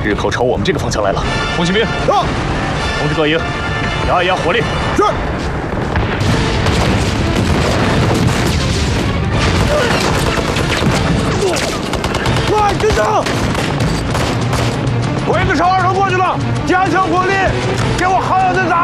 日寇朝我们这个方向来了。红旗兵， 到！ 通知各营，压一压火力。 是。快跟上！鬼子朝2头过去了，加强火力，给我好好的打！